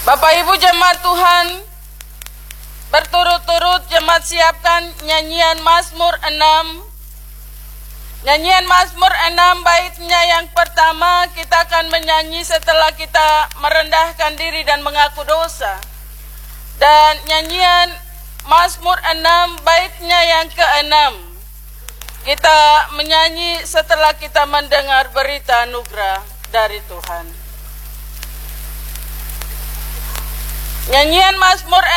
Bapak Ibu jemaat Tuhan, berturut-turut jemaat siapkan nyanyian Mazmur 6. Nyanyian Mazmur 6 baitnya yang pertama kita akan menyanyi setelah kita merendahkan diri dan mengaku dosa. Dan nyanyian Mazmur 6 baitnya yang ke-6 kita menyanyi setelah kita mendengar berita anugerah dari Tuhan. Nyanyian Mazmur